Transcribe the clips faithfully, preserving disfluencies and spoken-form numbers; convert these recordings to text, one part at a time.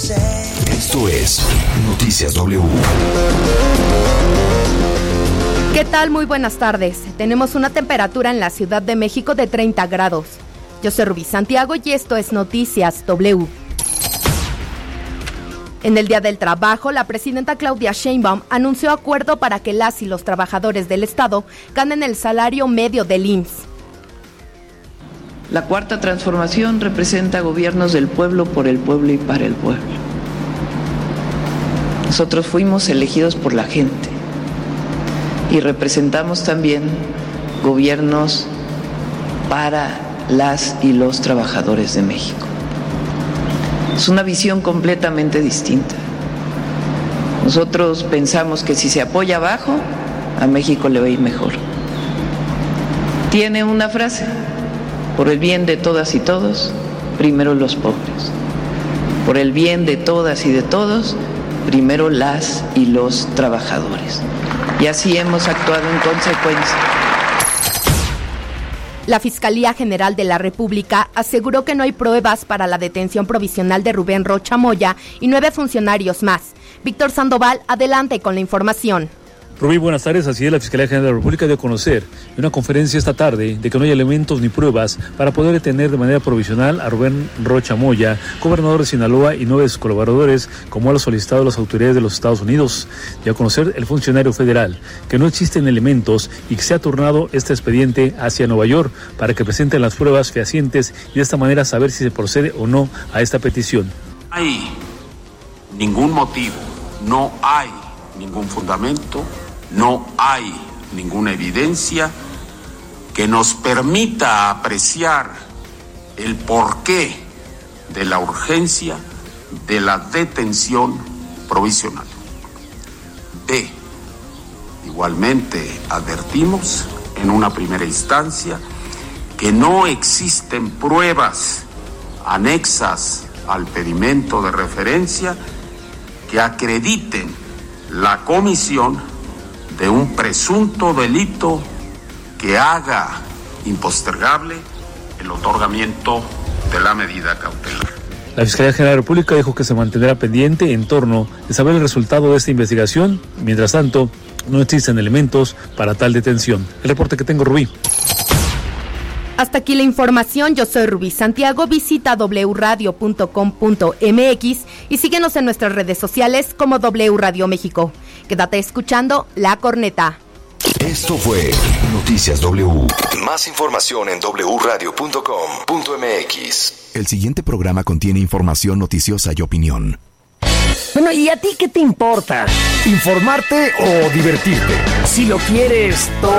Esto es Noticias W. ¿Qué tal? Muy buenas tardes. Tenemos una temperatura en la Ciudad de México de treinta grados. Yo soy Rubí Santiago y esto es Noticias W. En el Día del Trabajo, la presidenta Claudia Sheinbaum anunció acuerdo para que las y los trabajadores del Estado ganen el salario medio del I M S S. La cuarta transformación representa gobiernos del pueblo, por el pueblo y para el pueblo. Nosotros fuimos elegidos por la gente y representamos también gobiernos para las y los trabajadores de México. Es una visión completamente distinta. Nosotros pensamos que si se apoya abajo, a México le va a ir mejor. Tiene una frase: por el bien de todas y todos, primero los pobres. Por el bien de todas y de todos, primero las y los trabajadores. Y así hemos actuado en consecuencia. La Fiscalía General de la República aseguró que no hay pruebas para la detención provisional de Rubén Rocha Moya y nueve funcionarios más. Víctor Sandoval, adelante con la información. Rubí, buenas tardes. Así es, la Fiscalía General de la República dio a conocer en una conferencia esta tarde de que no hay elementos ni pruebas para poder detener de manera provisional a Rubén Rocha Moya, gobernador de Sinaloa, y nueve de sus colaboradores, como lo solicitado las autoridades de los Estados Unidos. Dio a conocer el funcionario federal que no existen elementos y que se ha turnado este expediente hacia Nueva York para que presenten las pruebas fehacientes y de esta manera saber si se procede o no a esta petición. No hay ningún motivo, no hay ningún fundamento, no hay ninguna evidencia que nos permita apreciar el porqué de la urgencia de la detención provisional. D. Igualmente advertimos en una primera instancia que no existen pruebas anexas al pedimento de referencia que acrediten la comisión de un presunto delito que haga impostergable el otorgamiento de la medida cautelar. La Fiscalía General de la República dijo que se mantendrá pendiente en torno de saber el resultado de esta investigación. Mientras tanto, no existen elementos para tal detención. El reporte que tengo, Rubí. Hasta aquí la información. Yo soy Rubí Santiago. Visita doble u radio punto com punto m x y síguenos en nuestras redes sociales como W Radio México. Quédate escuchando La Corneta. Esto fue Noticias W. Más información en doble u radio punto com punto m x. El siguiente programa contiene información noticiosa y opinión. Bueno, ¿y a ti qué te importa? ¿Informarte o divertirte? Si lo quieres todo,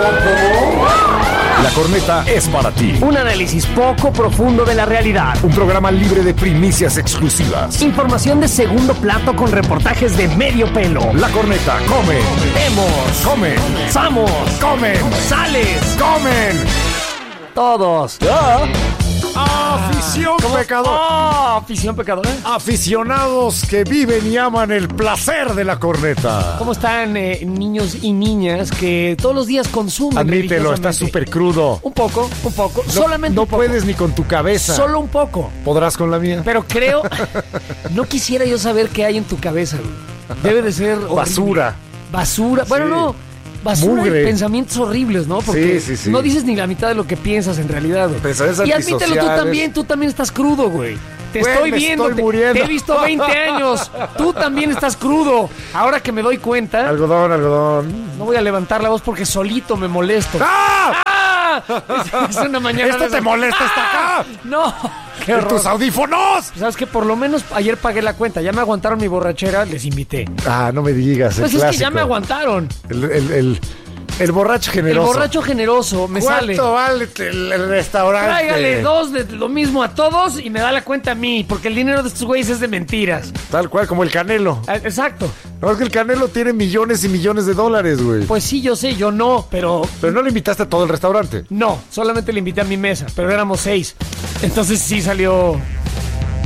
La Corneta es para ti. Un análisis poco profundo de la realidad. Un programa libre de primicias exclusivas. Información de segundo plato con reportajes de medio pelo. La Corneta, come. Vemos. Comen. Samos. Comen. Sales. Comen. Todos. ¿Ah? Afición pecadora. Ah, afición pecadora. Aficionados que viven y aman el placer de la corneta. ¿Cómo están eh, niños y niñas que todos los días consumen? Admítelo, está súper crudo. Un poco, un poco. No, solamente no un poco. puedes ni con tu cabeza. Solo un poco. ¿Podrás con la mía? Pero creo, no quisiera yo saber qué hay en tu cabeza, güey. Debe de ser horrible. Basura. Basura. Sí. Bueno, no. Basura Mugre. y pensamientos horribles, ¿no? Porque sí, sí, sí. no dices ni la mitad de lo que piensas en realidad, güey. Pensamientos Y admítelo tú antisociales. también, tú también estás crudo, güey. Te Güey, estoy me viendo, estoy te, muriendo. te he visto veinte años. Tú también estás crudo. Ahora que me doy cuenta, Algodón, algodón. no voy a levantar la voz porque solito me molesto. ¡Ah! ¡Ah! Es, es una mañana. ¡Esto de te esas- molesta hasta ¡Ah! acá! No. ¡Qué ¡En horror! tus audífonos! ¿Sabes qué? Por lo menos ayer pagué la cuenta. Ya me aguantaron mi borrachera, les invité. Ah, no me digas, el Pues es clásico. que ya me aguantaron. El, el, el, el borracho generoso. El borracho generoso me sale. ¿Cuánto vale el, el restaurante? Tráigale dos de lo mismo a todos y me da la cuenta a mí, porque el dinero de estos güeyes es de mentiras. Tal cual, como el Canelo. Ah, exacto. No, es que el Canelo tiene millones y millones de dólares, güey. Pues sí, yo sé, yo no, pero... Pero no le invitaste a todo el restaurante. No, solamente le invité a mi mesa, pero éramos seis. Entonces sí salió...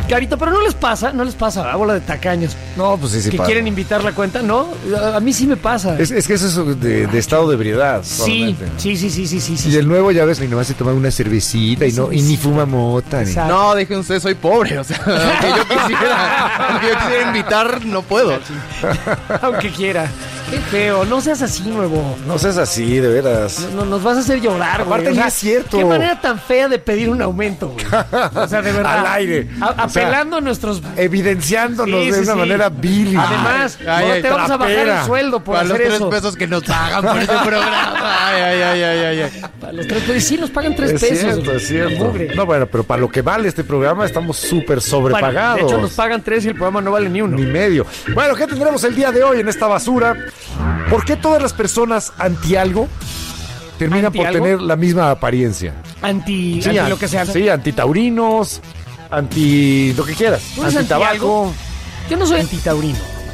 Carito, pero no les pasa, no les pasa, a bola de tacaños. No, pues sí, sí que pasa. quieren invitar la cuenta, ¿no? A, a mí sí me pasa. Es, es que eso es de, de estado de ebriedad. Sí, sí, sí, sí, sí, sí, sí. Y el nuevo ya ves, y nomás se toma una cervecita y no y ni fuma mota. Ni... No, déjense, soy pobre, o sea, aunque yo quisiera, aunque yo quisiera invitar, no puedo. Aunque quiera. Qué feo, no seas así, nuevo. No seas así, de veras. No, no, nos vas a hacer llorar, güey. Aparte, O sea, ni es cierto. Qué manera tan fea de pedir un aumento, güey. O sea, de verdad. Al aire. A, O sea, apelando a nuestros... Evidenciándonos Sí, de sí, una sí. manera vil. Además, Ay, no ay, te vamos a bajar trapera. el sueldo por Para los hacer tres eso. pesos que nos pagan por este programa. Ay, ay, ay, ay, ay, ay. Para los tres pesos. Sí, nos pagan tres Es pesos. cierto, es cierto. Mugre. No, bueno, pero para lo que vale este programa estamos súper sobrepagados. Bueno, de hecho, nos pagan tres y el programa no vale ni uno. Ni medio. Bueno, ¿qué tendremos el día de hoy en esta basura? ¿Por qué todas las personas anti algo terminan ¿Anti por algo? tener la misma apariencia? Anti, Sí, anti an- lo que sea. Sí, antitaurinos, anti lo que quieras. ¿Tú eres anti Antitabaco. algo? Yo no soy antitaurino.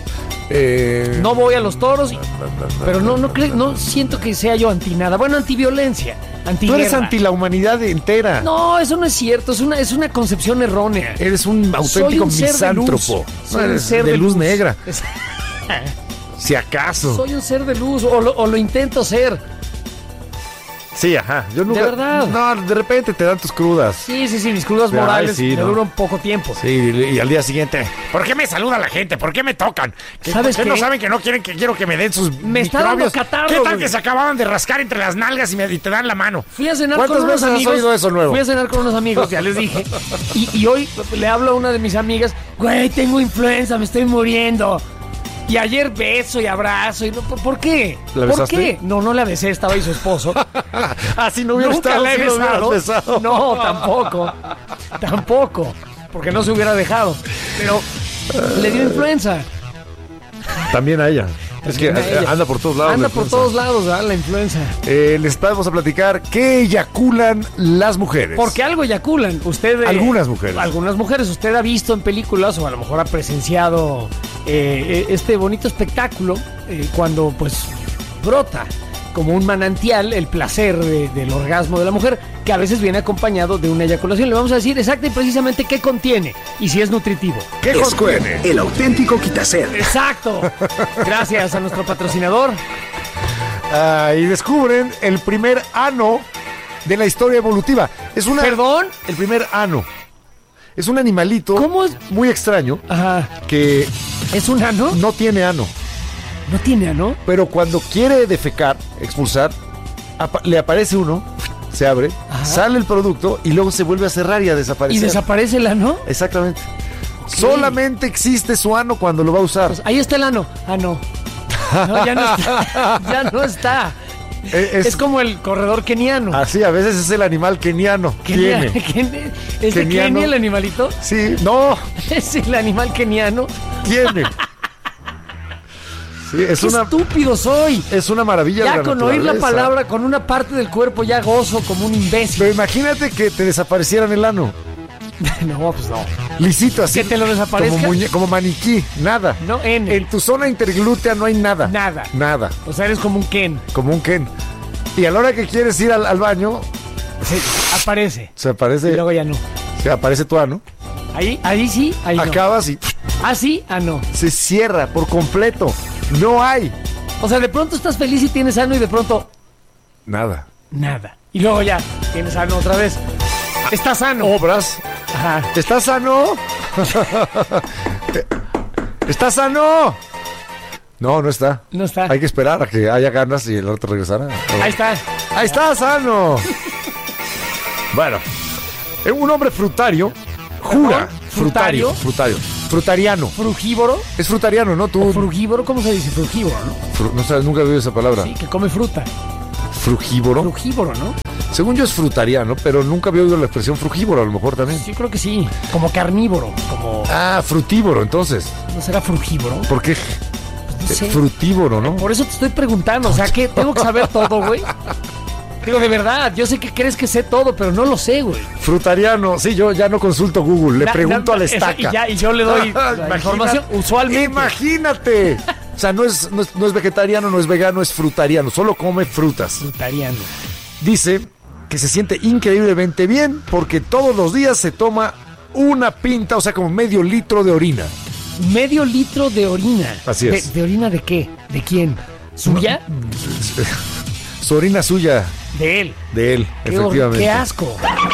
Eh, No voy a los toros, y- pero no, no, creo, no siento que sea yo anti nada. Bueno, antiviolencia, anti tú eres anti la humanidad entera. No, eso no es cierto, es una, es una concepción errónea. Eres un Soy auténtico un ser de luz. misántropo. Soy No, un eres ser de, de luz, luz. negra, Es- si acaso. Soy un ser de luz, o lo, o lo intento ser. Sí, ajá. Yo nunca, ¿De verdad? No, de repente te dan tus crudas. Sí, sí, sí, mis crudas Ay, morales sí, me ¿no? duran poco tiempo. Sí, y, y al día siguiente, ¿por qué me saluda la gente? ¿Por qué me tocan? ¿Qué, ¿Sabes ¿por qué no qué? saben que no quieren que quiero que me den sus Me está dando microbios? catarro, ¿Qué tal güey. que se acababan de rascar entre las nalgas y, me, y te dan la mano? Fui a cenar ¿Cuántas con unos veces has amigos. oído eso nuevo? Fui a cenar con unos amigos, ya les dije. Y, y hoy le hablo a una de mis amigas, güey, tengo influenza, me estoy muriendo. Y ayer beso y abrazo. Y no, ¿por, por qué? ¿La ¿Por besaste? qué? No, no la besé, estaba ahí su esposo. Así no hubiera Nunca estado, la he sí lo hubieras besado. besado. No, tampoco. Tampoco. Porque no se hubiera dejado. Pero le dio influenza. También a ella. Es que También a ella. anda por todos lados. Anda la por influenza. todos lados, ¿verdad? La influenza. Eh, les vamos a platicar qué eyaculan las mujeres. Porque algo eyaculan. Usted. eh, Algunas mujeres. Algunas mujeres. Usted ha visto en películas o a lo mejor ha presenciado eh, eh, este bonito espectáculo eh, cuando, pues, brota como un manantial el placer de- del orgasmo de la mujer, que a veces viene acompañado de una eyaculación. Le vamos a decir exacta y precisamente qué contiene y si es nutritivo. ¿Qué Squirt, contiene? el auténtico quitased. Exacto. Gracias a nuestro patrocinador. Ah, y descubren el primer ano de la historia evolutiva. Es una. ¿Perdón? El primer ano. Es un animalito ¿Cómo es? muy extraño Ajá. que ¿Es un ano? no tiene ano. No tiene ano. Pero cuando quiere defecar, expulsar, apa- le aparece uno, se abre, Ajá. sale el producto y luego se vuelve a cerrar y a ¿Y desaparecer. desaparece el ano? Exactamente. Solamente existe su ano cuando lo va a usar. Pues ahí está el ano. Ah, no. No, ya no está. Ya no está. Eh, Es, es, como el corredor keniano. así, a veces es el animal keniano. Kenia- Tiene. Ken- ¿Es de Keniano. Kenia el animalito? Sí, no, Es el animal keniano. tiene. Sí, es ¡Qué una, estúpido soy! es una maravilla. Ya de la con oír la naturaleza. palabra, con una parte del cuerpo ya gozo como un imbécil. Pero imagínate que te desaparecieran el ano. No, pues no. Lisito así. ¿Que te lo desaparezca? Como, muñe- como maniquí, nada. No, en. En tu zona interglútea no hay nada. Nada. Nada. O sea, eres como un Ken. Como un Ken. Y a la hora que quieres ir al, al baño, Se aparece. se aparece, Y luego ya no. se aparece tu ano. Ahí, ahí sí, ahí no. Acabas y Ah, sí, ah, no. se cierra por completo. No hay O sea, de pronto estás feliz y tienes ano y de pronto nada. nada. Y luego ya tienes ano otra vez. Estás sano. Obras. Ajá. ¿Estás sano? ¿Estás sano? No, no está. No está. Hay que esperar a que haya ganas y el otro regresará. Ahí está. Ahí está, sano. Bueno, eh, un hombre frutario jura. ¿Perdón? Frutario. ¿Frutario? Frutario. Frutariano. Frugívoro. Es frutariano, ¿no? ¿O Tú frugívoro? ¿Cómo se dice? Frugívoro, ¿no? fru- no sabes, nunca he oído esa palabra. Sí, que come fruta. Frugívoro. Frugívoro, ¿no? Según yo es frutariano, pero nunca había oído la expresión frugívoro, a lo mejor también. Yo creo que sí. Como carnívoro. Como. Ah, frutívoro, entonces. ¿No será frugívoro? ¿Por qué? Pues no sé. Eh, Frutívoro, ¿no? Por eso te estoy preguntando. O sea, que tengo que saber todo, güey. Digo, de verdad, yo sé que crees que sé todo, pero no lo sé, güey. Frutariano. Sí, yo ya no consulto Google, le Na- pregunto na- a la esa- estaca. Y, ya, y yo le doy la Imagínate- información usualmente. Imagínate. O sea, no es, no, es, no es vegetariano, no es vegano, es frutariano. Solo come frutas. Frutariano. Dice que se siente increíblemente bien porque todos los días se toma una pinta, o sea, como medio litro de orina. Medio litro de orina. Así es. ¿De, de orina de qué? ¿De quién? ¿Suya? Su orina suya. De él. De él, Qué, efectivamente. ¡Qué asco!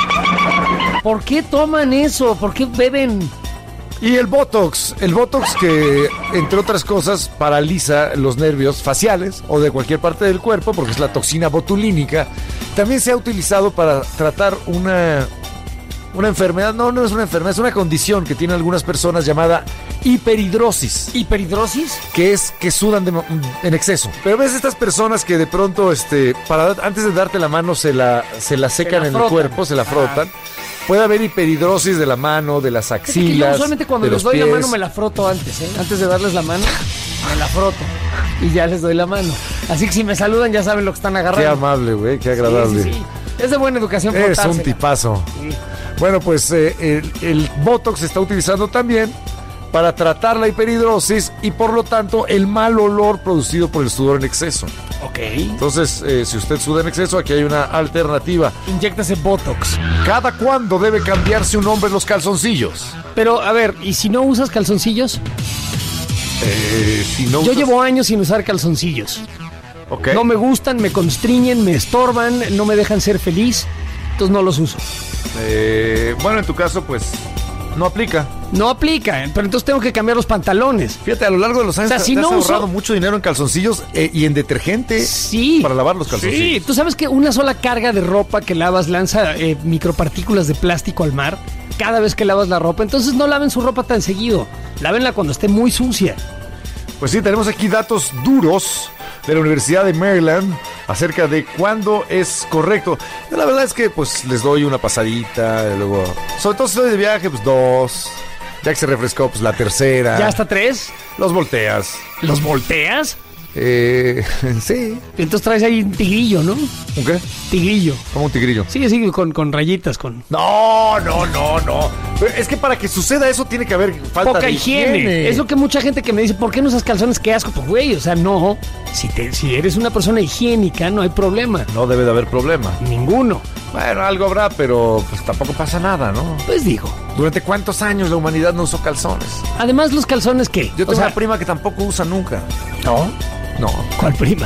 ¿Por qué toman eso? ¿Por qué beben? Y el Botox, el Botox que, entre otras cosas, paraliza los nervios faciales o de cualquier parte del cuerpo, porque es la toxina botulínica, también se ha utilizado para tratar una, una enfermedad, no, no es una enfermedad, es una condición que tienen algunas personas llamada hiperhidrosis. ¿Hiperhidrosis? Que es que sudan de, en exceso. Pero ves estas personas que de pronto, este, para antes de darte la mano se la, se la secan la en frotan. el cuerpo, se la frotan. Ah. Puede haber hiperhidrosis de la mano, de las axilas, Es que yo usualmente cuando de les los doy pies. la mano me la froto antes, ¿eh? Antes de darles la mano, me la froto. Y ya les doy la mano. Así que si me saludan ya saben lo que están agarrando. Qué amable, güey, qué agradable. Sí, sí, sí. Es de buena educación Eres un frotársela. tipazo. Sí. Bueno, pues eh, el, el Botox se está utilizando también para tratar la hiperhidrosis y por lo tanto el mal olor producido por el sudor en exceso. Ok. Entonces, eh, si usted suda en exceso, aquí hay una alternativa. Inyéctase Botox. ¿Cada cuándo debe cambiarse un hombre los calzoncillos? Pero, a ver, ¿y si no usas calzoncillos? Eh, si no Yo usas- llevo años sin usar calzoncillos. Ok. No me gustan, me constriñen, me estorban, no me dejan ser feliz. Entonces no los uso. Eh, bueno, en tu caso, pues, no aplica. No aplica, pero entonces tengo que cambiar los pantalones. Fíjate, a lo largo de los años O sea, si te has no uso- ahorrado mucho dinero en calzoncillos eh, y en detergente Sí. para lavar los calzoncillos. Sí, tú sabes que una sola carga de ropa que lavas lanza eh, micropartículas de plástico al mar cada vez que lavas la ropa. Entonces no laven su ropa tan seguido. Lávenla cuando esté muy sucia. Pues sí, tenemos aquí datos duros de la Universidad de Maryland acerca de cuándo es correcto. La verdad es que pues les doy una pasadita, y luego, sobre todo si estoy de viaje, pues dos. Ya que se refrescó, pues la tercera. ¿Ya hasta tres? Los volteas. ¿Los volteas? Eh, sí. Entonces traes ahí un tigrillo, ¿no? ¿Un qué? Tigrillo. Como un tigrillo. Sí, sí, con, con rayitas, con No, no, no, no. Pero es que para que suceda eso tiene que haber falta poca de higiene. higiene. Es lo que mucha gente que me dice, ¿por qué no usas calzones? Qué asco. Pues, güey, o sea, no. Si, te, si eres una persona higiénica, no hay problema. No debe de haber problema. Ninguno. Bueno, algo habrá, pero pues tampoco pasa nada, ¿no? Pues digo. ¿Durante cuántos años la humanidad no usó calzones? Además, los calzones, ¿qué? Yo tengo O sea, una prima que tampoco usa nunca. ¿no? No. ¿Cuál prima?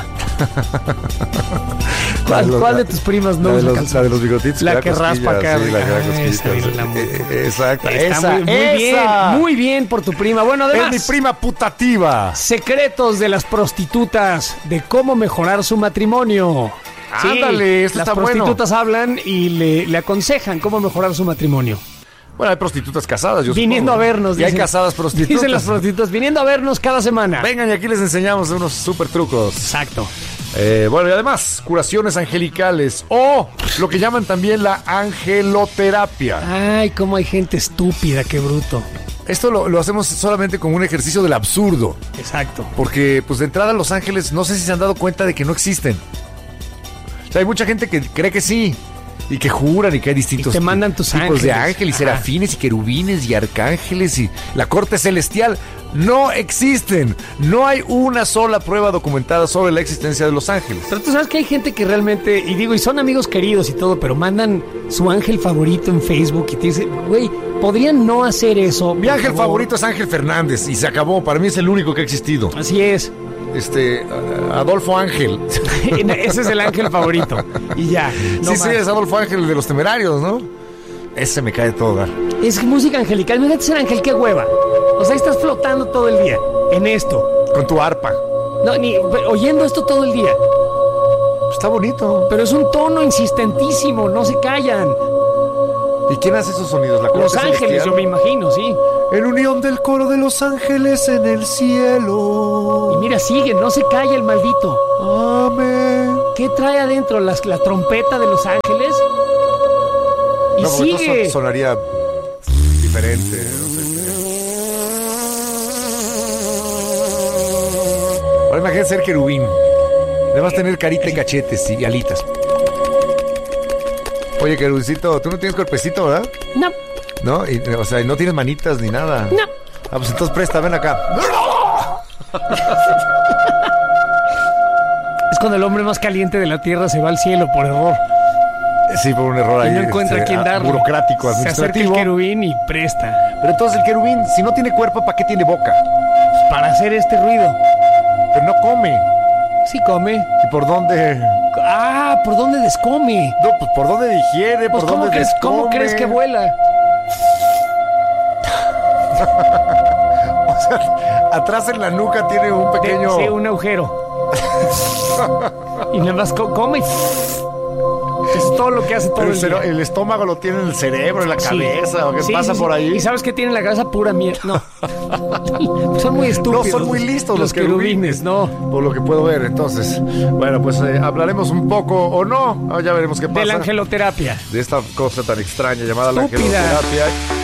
La ¿Cuál, de los- cuál de tus primas no la de usa los, calzones? la de los bigotitos. La da que raspa cosquillas, acá. sí, la que da Ah, cosquillas. esa viene la mu- Eh, eh, Exacto. Está Esa, muy, muy esa. bien, muy bien por tu prima. Bueno, además, Es mi prima putativa. secretos de las prostitutas de cómo mejorar su matrimonio. Sí, Ándale, esto las está bueno. prostitutas hablan y le, le aconsejan cómo mejorar su matrimonio. Bueno, hay prostitutas casadas, yo Viniendo supongo. a vernos. Y hay dicen- casadas prostitutas. Dicen las prostitutas, viniendo a vernos cada semana. Vengan y aquí les enseñamos unos super trucos. Exacto. Eh, bueno, y además, curaciones angelicales o lo que llaman también la angeloterapia. Ay, cómo hay gente estúpida, qué bruto. Esto lo, lo hacemos solamente como un ejercicio del absurdo. Exacto. Porque, pues, de entrada, los ángeles, no sé si se han dado cuenta de que no existen. O sea, hay mucha gente que cree que sí. Y que juran y que hay distintos Y te mandan tus tipos de ángeles. ángeles, y Ajá. serafines y querubines y arcángeles y la corte celestial. No existen. No hay una sola prueba documentada sobre la existencia de los ángeles. Pero tú sabes que hay gente que realmente, y digo, y son amigos queridos y todo, pero mandan su ángel favorito en Facebook y te dicen, güey, podrían no hacer eso. Mi por ángel favor?" favorito es Ángel Fernández y se acabó. Para mí es el único que ha existido. Así es. Este, uh, Adolfo Ángel. Ese es el ángel favorito. Y ya. No sí, más. sí, es Adolfo Ángel, el de los Temerarios, ¿no? Ese me cae de todo dar. Es música angelical. Imagínate ser ángel, qué hueva. O sea, ahí estás flotando todo el día en esto. Con tu arpa. No, ni oyendo esto todo el día. Está bonito. Pero es un tono insistentísimo, no se callan. ¿Y quién hace esos sonidos? ¿La Los corte ángeles, celestial? yo me imagino, sí. En unión del coro de los ángeles en el cielo. Y mira, sigue, no se calla el maldito. Amén. ¿Qué trae adentro? ¿Las- ¿La trompeta de los ángeles? Y No, porque sigue. esto son- sonaría diferente. No sé, sería- Ahora imagínate ser querubín. Debes tener carita y cachetes y alitas. Oye, querubincito, tú no tienes cuerpecito, ¿verdad? No, ¿No? Y, o sea, y no tienes manitas ni nada. no. Ah, pues entonces presta, ven acá. Es cuando el hombre más caliente de la tierra se va al cielo por error. Sí, por un error y ahí. no encuentra este, quién darle. burocrático, Se acerca el administrativo. querubín y presta. Pero entonces el querubín, si no tiene cuerpo, ¿para qué tiene boca? Para hacer este ruido. Pero no come. Sí come. ¿Y por dónde? Ah, ¿por dónde descome? No, pues por dónde digiere, Pues por ¿cómo dónde crees, ¿cómo descome. crees que vuela? O sea, atrás en la nuca tiene un pequeño... Sí, un agujero. Y nada más co- come. Es todo lo que hace todo Pero el el, cero- día. el estómago lo tiene en el cerebro, en la Sí. cabeza, o qué Sí, pasa sí, por sí. ahí. Y sabes que tiene la cabeza pura mierda. No. Son muy estúpidos. No, son muy listos los, querubines, no. Por lo que puedo ver, entonces. Bueno, pues eh, hablaremos un poco, o no, ah, ya veremos qué pasa. De la angeloterapia. De esta cosa tan extraña llamada Estúpida. la angeloterapia.